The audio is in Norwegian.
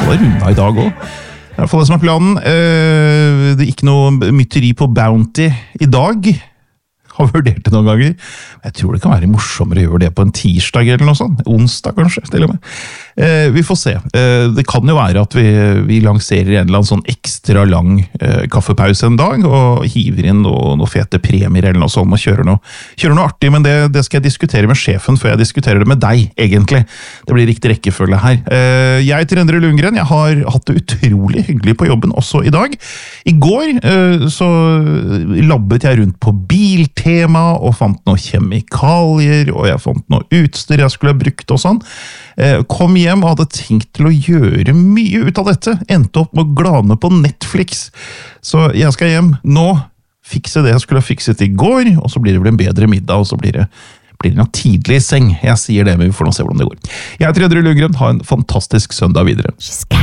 det rundet i dag også. I hvert fall det som planen. Det er ikke noe mytteri på Bounty i dag. Har vurdert det noen ganger. Jeg tror det kan være morsommere å gjøre det på en tirsdag eller noe sånt. Onsdag kanskje, til og med. Vi får se. Det kan jo være at vi lanserer en eller annen sånn ekstra lang kaffepause en dag, og hiver inn noen fete premier eller noe sånt, og kjører noe artig, men det skal jeg diskutere med sjefen før jeg diskuterer det med deg, egentlig. Det blir riktig rekkefølge her. Jeg heter Endre Lundgren, jeg har hatt det utrolig hyggelig på jobben også i dag. I går så labbet jeg rundt på biltema, og fant noen kjemikalier, og jeg fant noe utstyr jeg skulle ha brukt og sånn. Kom hjem og hadde tenkt til å gjøre mye ut av dette. Endte opp med å glane på Netflix. Så jeg skal hjem nå, fikse det jeg skulle ha fikset i går, og så blir det vel en bedre middag, og så blir det noe tidlig i seng. Jeg sier det, men vi får nå se hvordan det går. Jeg heter Endre Lundgren, ha en fantastisk søndag videre.